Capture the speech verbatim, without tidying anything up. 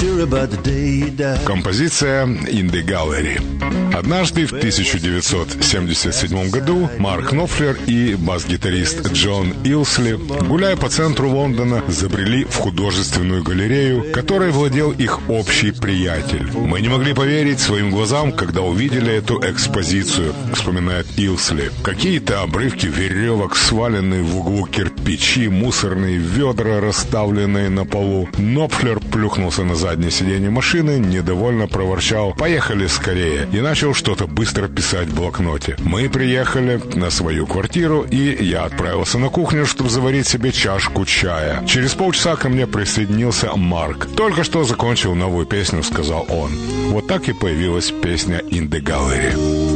Композиция «In the Gallery». Однажды в тысяча девятьсот семьдесят седьмом году Марк Knopfler и бас-гитарист Джон Илсли, гуляя по центру Лондона, забрели в художественную галерею, которой владел их общий приятель. «Мы не могли поверить своим глазам, когда увидели эту экспозицию», — вспоминает Илсли. «Какие-то обрывки веревок, сваленные в углу кирпичи, мусорные ведра, расставленные на полу». Knopfler плюхнулся на заднее сиденье машины, недовольно проворчал «Поехали скорее» и начал что-то быстро писать в блокноте. Мы приехали на свою квартиру, и я отправился на кухню, чтобы заварить себе чашку чая. Через полчаса ко мне присоединился Марк. «Только что закончил новую песню», — сказал он. Вот так и появилась песня «In the Gallery».